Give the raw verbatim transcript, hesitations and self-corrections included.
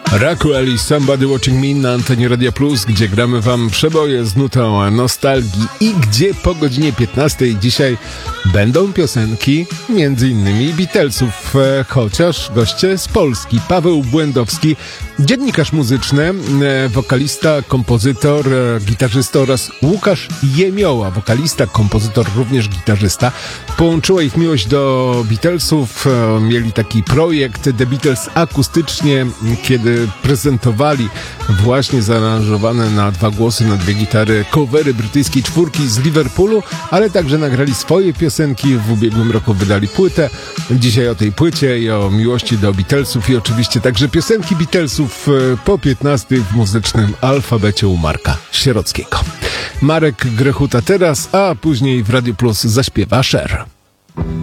Rockwell i Somebody Watching Me na antenie Radia Plus, gdzie gramy wam przeboje z nutą nostalgii i gdzie po godzinie piętnastej dzisiaj będą piosenki między innymi Beatlesów, chociaż goście z Polski. Paweł Błędowski, dziennikarz muzyczny, wokalista, kompozytor, gitarzysta oraz Łukasz Jemioła, wokalista, kompozytor, również gitarzysta. Połączyła ich miłość do Beatlesów, mieli taki projekt The Beatles akustycznie, kiedy prezentowali właśnie zaaranżowane na dwa głosy, na dwie gitary covery brytyjskiej czwórki z Liverpoolu, ale także nagrali swoje piosenki. W ubiegłym roku wydali płytę. Dzisiaj o tej płycie i o miłości do Beatlesów i oczywiście także piosenki Beatlesów po piętnastej w muzycznym alfabecie u Marka Sierockiego. Marek Grechuta teraz, a później w Radio Plus zaśpiewa Cher.